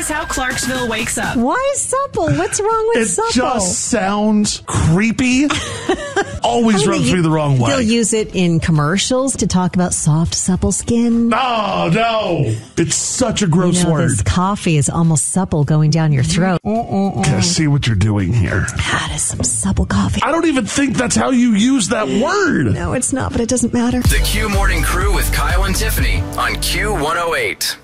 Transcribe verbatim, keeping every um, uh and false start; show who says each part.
Speaker 1: is how Clarksville wakes up.
Speaker 2: Why supple? What's wrong with
Speaker 3: It
Speaker 2: supple?
Speaker 3: just sounds creepy. Always
Speaker 2: Oh,
Speaker 3: rubs
Speaker 2: they-
Speaker 3: me the wrong way.
Speaker 2: They'll use it in commercials to talk about soft, supple skin.
Speaker 3: No, no. It's such a gross
Speaker 2: You know,
Speaker 3: word.
Speaker 2: this coffee is almost supple going down your throat.
Speaker 3: I see what you're doing here.
Speaker 2: That is some supple coffee.
Speaker 3: I don't even think that's how you use that word.
Speaker 2: No, it's not, but it doesn't matter.
Speaker 4: The Q Morning Crew with Kyle and Tiffany on Q one oh eight.